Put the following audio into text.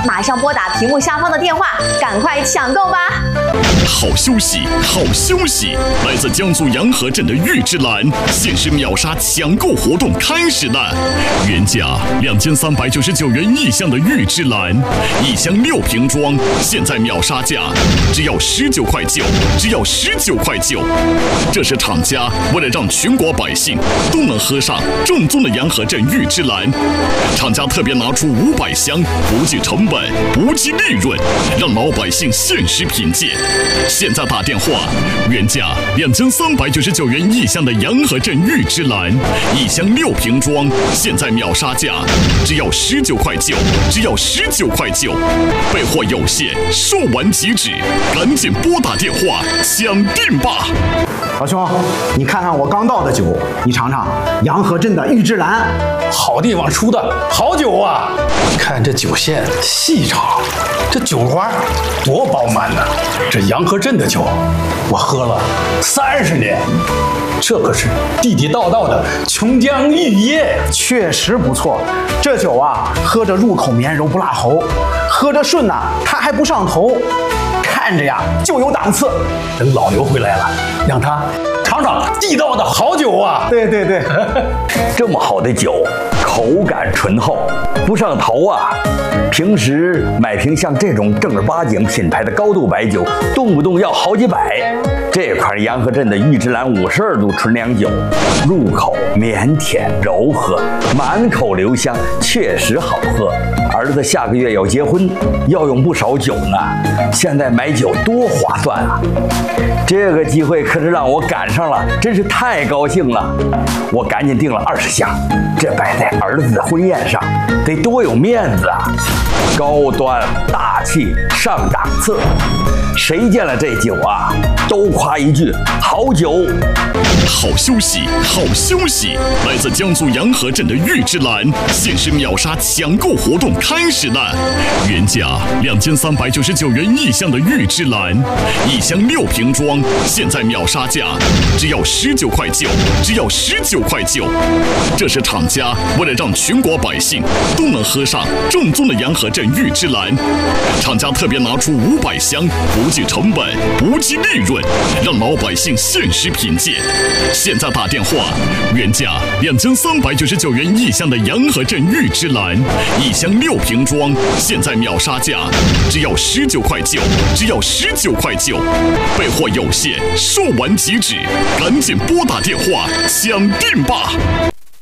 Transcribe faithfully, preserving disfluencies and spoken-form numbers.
马上拨打屏幕下方的电话，赶快抢购吧！ 好消息，好消息！来自江苏洋河镇的玉芝兰限时秒杀抢购活动开始了，原价两千三百九十九元一箱的玉芝兰，一箱六瓶装，现在秒杀价只要十九块九，只要十九块九。这是厂家为了让全国百姓都能喝上正宗的洋河镇玉芝兰，厂家特别拿出五百箱，不计成本，不计利润，让老百姓限时品鉴。现在打电话，原价两千三百九十九元一箱的洋河镇玉芝兰，一箱六瓶装，现在秒杀价只要十九块九，只要十九块九。备货有限，售完即止，赶紧拨打电话抢订吧！ 老兄，你看看我刚倒的酒，你尝尝洋河镇的玉芝兰， 好地方出的好酒啊！看这酒线细长，这酒花多饱满呢。这洋河镇的酒，我喝了三十年，这可是地地道道的琼浆玉液， 确实不错。这酒啊，喝着入口绵柔不辣喉，喝着顺呐、啊，它还不上头。看着呀就有档次。 等老刘回来了，让他尝尝地道的好酒啊！ 对对对， 这么好的酒，口感醇厚，不上头啊！平时买瓶像这种正儿八经品牌的高度白酒，动不动要好几百。这款洋河镇的玉芝兰五十二度纯粮酒，入口绵甜柔和，满口留香，确实好喝。儿子下个月要结婚，要用不少酒呢，现在买酒多划算啊！这个机会可是让我赶上了，真是太高兴了。我赶紧订了二十箱，这摆在儿子的婚宴上，得多有面子啊！高端大气上档次，谁见了这酒啊，都夸一句好酒。 好消息，好消息！来自江苏洋河镇的玉芝兰限时秒杀抢购活动开始了，原价两千三百九十九元一箱的玉芝兰，一箱六瓶装，现在秒杀价只要十九块九，只要十九块九。这是厂家为了让全国百姓都能喝上正宗的洋河镇玉芝兰，厂家特别拿出五百箱，不计成本，不计利润，让老百姓限时品鉴。现在打电话，原价两千三百九十九元一箱的洋河镇玉芝兰，一箱六瓶装，现在秒杀价只要十九块九，只要十九块九。备货有限，售完即止，赶紧拨打电话抢订吧！